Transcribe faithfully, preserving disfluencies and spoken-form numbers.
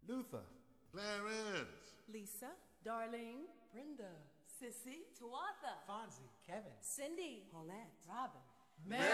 Luther. Clarence. Lisa. Darlene. Brenda. Sissy. Tuatha. Fonzie. Kevin. Cindy. Paulette. Robin. Merry